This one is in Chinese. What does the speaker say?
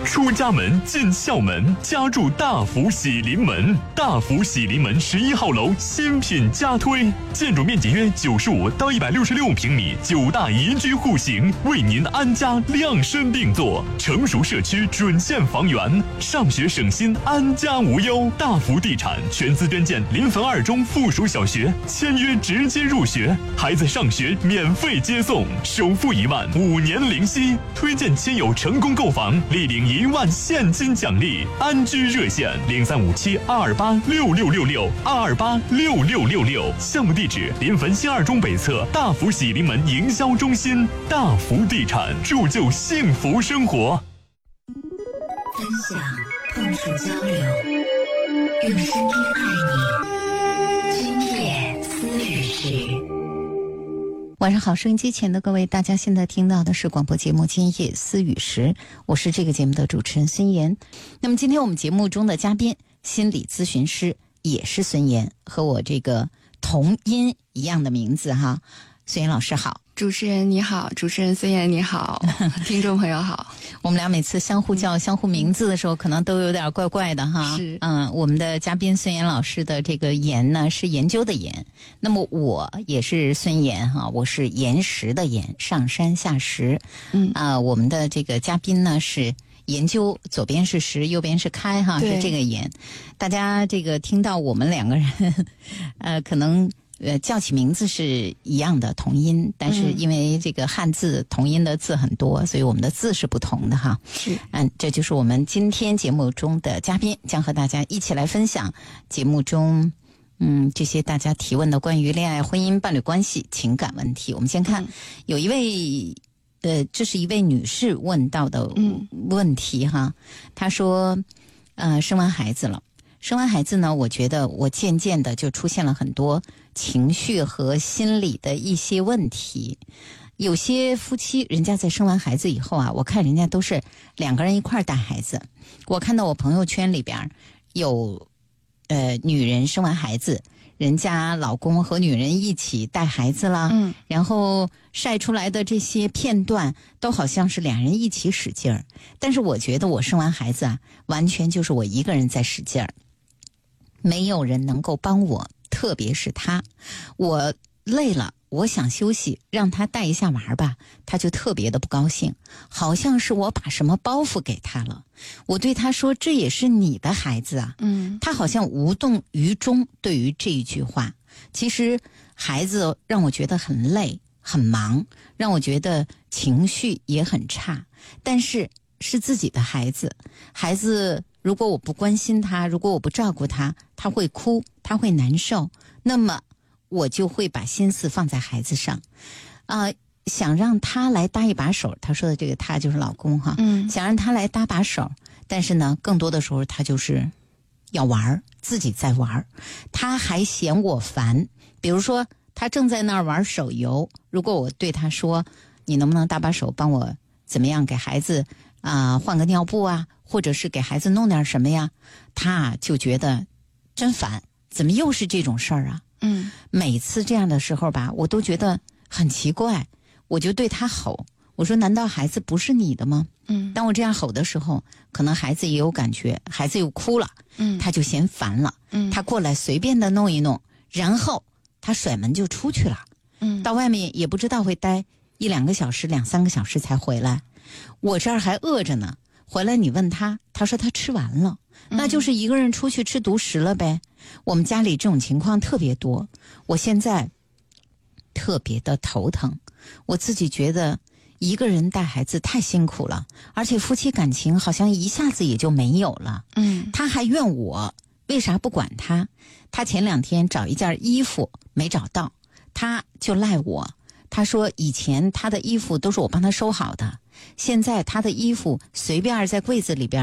出家门进校门，家住大福喜临门。大福喜临门11号楼新品加推，建筑面积约95到166平米，9大宜居户型，为您安家量身定做。成熟社区准线房源，上学省心，安家无忧。大福地产全资捐建临汾2中附属小学，签约直接入学，孩子上学免费接送，首付1万，5年零息。推荐亲友成功购房，立领1万现金奖励。安居热线0357-228-6666，228-6666。项目地址：临汾新2中北侧大福喜临门营销中心。大福地产，铸就幸福生活。 分享，碰触交流，用声音爱你。今夜思雨时。 晚上好，收音机前的各位，大家现在听到的是广播节目《今夜思雨时》，我是这个节目的主持人孙岩。那么今天我们节目中的嘉宾，心理咨询师也是孙岩，和我这个同音一样的名字哈。孙岩老师好。 主持人你好，主持人孙岩你好，听众朋友好。 我们俩每次相互叫相互名字的时候，可能都有点怪怪的哈。 是， 我们的嘉宾孙岩老师的这个岩呢是研究的岩，那么我也是孙岩哈，我是岩石的岩，上山下石。我们的这个嘉宾呢是研究，左边是石，右边是开哈，是这个岩。大家这个听到我们两个人，可能。叫起名字是一样的同音，但是因为这个汉字同音的字很多，所以我们的字是不同的哈。 是， 这就是我们今天节目中的嘉宾，将和大家一起来分享节目中这些大家提问的关于恋爱、婚姻、伴侣关系、情感问题。我们先看，有一位这是一位女士问到的问题哈，她说生完孩子了。生完孩子呢，我觉得我渐渐的就出现了很多情绪和心理的一些问题。有些夫妻人家在生完孩子以后啊，我看人家都是2个人一块带孩子。我看到我朋友圈里边有女人生完孩子，人家老公和女人一起带孩子啦，然后晒出来的这些片段都好像是2人一起使劲儿。但是我觉得我生完孩子啊，完全就是我一个人在使劲儿。没有人能够帮我，特别是他，我累了，我想休息，让他带一下玩吧，他就特别的不高兴，好像是我把什么包袱给他了。我对他说，这也是你的孩子啊。他好像无动于衷对于这一句话。其实孩子让我觉得很累很忙，让我觉得情绪也很差，但是是自己的孩子，孩子如果我不关心他，如果我不照顾他，他会哭，他会难受，那么我就会把心思放在孩子上，想让他来搭一把手。他说的这个他就是老公哈，想让他来搭把手，但是呢，更多的时候他就是要玩，自己在玩，他还嫌我烦。比如说他正在那儿玩手游，如果我对他说，你能不能搭把手帮我怎么样给孩子换个尿布啊，或者是给孩子弄点什么呀，他就觉得真烦，怎么又是这种事儿啊？每次这样的时候吧，我都觉得很奇怪，我就对他吼，我说难道孩子不是你的吗？当我这样吼的时候，可能孩子也有感觉，孩子又哭了，他就嫌烦了，他过来随便的弄一弄，然后他甩门就出去了，到外面也不知道会待1-2个小时2-3个小时才回来，我这儿还饿着呢，回来你问他，他说他吃完了，那就是一个人出去吃独食了呗。我们家里这种情况特别多，我现在特别的头疼，我自己觉得一个人带孩子太辛苦了，而且夫妻感情好像一下子也就没有了。他还怨我为啥不管他，他前2天找一件衣服没找到，他就赖我，他说以前他的衣服都是我帮他收好的，现在他的衣服随便在柜子里边